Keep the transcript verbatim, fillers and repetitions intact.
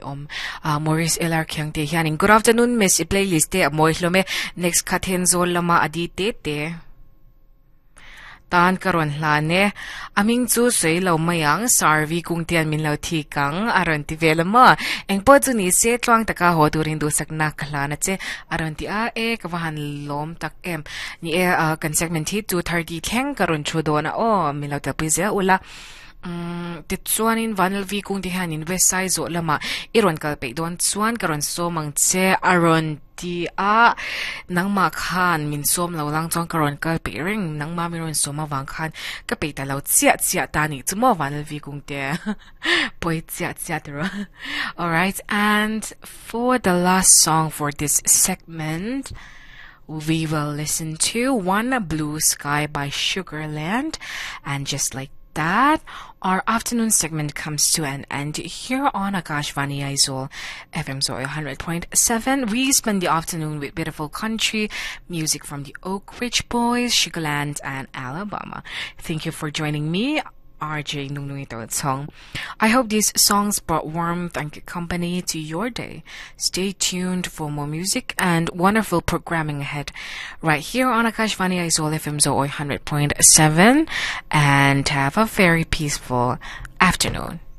om Maurice Elar kyang te hianin good afternoon miss I playlist te amoy hlome next khathen zol lama adi te te tan karon hlane aming chu sei lo mayang sarvi kung tian min lo thi kang aron ti velama engpo chu ni se tlwang taka ho turin du sakna khlana che aron ti a e kawan lom tak em ni e kan segment hi two thirty thleng karon chudona o min lo ta pizia ula um ti chuanin vanal vi kung ti hanin west side zo lama iron kalpe don chuan karon so mang che aron ti a nangma khan min som lo lang chong karon kalpe ring nangma miron soma wang khan ka pe ta lo chia chia ta ni chumo vanal vi kung te poi chia chia tro. All right, and for the last song for this segment we will listen to One Blue Sky by Sugarland, and just like that, our afternoon segment comes to an end here on Akashvani Aizawl F M Zoe one hundred point seven. We spend the afternoon with beautiful country music from the Oak Ridge Boys, Sugarland, and Alabama. Thank you for joining me, R J Nungnuito Song. I hope these songs brought warmth and company to your day. Stay tuned for more music and wonderful programming ahead right here on Akashvani Aizawl F M Zoe one hundred point seven, and have a very peaceful afternoon.